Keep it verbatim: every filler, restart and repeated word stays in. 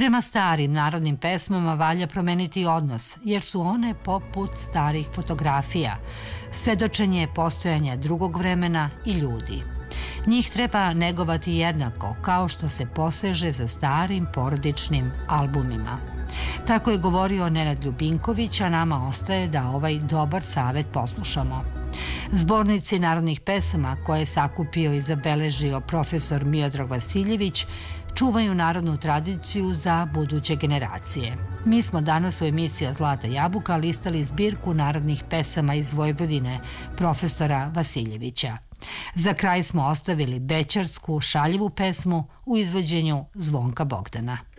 Prema starim narodnim pesmama valja promeniti odnos, jer su one poput starih fotografija, svedočenje postojanja drugog vremena i ljudi. Njih treba negovati jednako, kao što se poseže za starim porodičnim albumima. Tako je govorio Nenad Ljubinković, a nama ostaje da ovaj dobar savet poslušamo. Zbornici narodnih pesama koje je sakupio i zabeležio profesor Miodrag Vasiljević čuvaju narodnu tradiciju za buduće generacije. Mi smo danas u emisiji Zlata jabuka listali zbirku narodnih pesama iz Vojvodine profesora Vasiljevića. Za kraj smo ostavili bećarsku šaljivu pesmu u izvođenju Zvonka Bogdana.